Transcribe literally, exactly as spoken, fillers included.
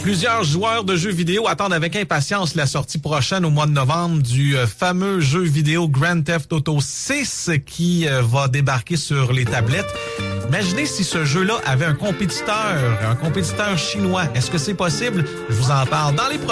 Plusieurs joueurs de jeux vidéo attendent avec impatience la sortie prochaine au mois de novembre du euh, fameux jeu vidéo Grand Theft Auto six qui euh, va débarquer sur les tablettes. Imaginez si ce jeu-là avait un compétiteur, un compétiteur chinois. Est-ce que c'est possible? Je vous en parle dans les prochains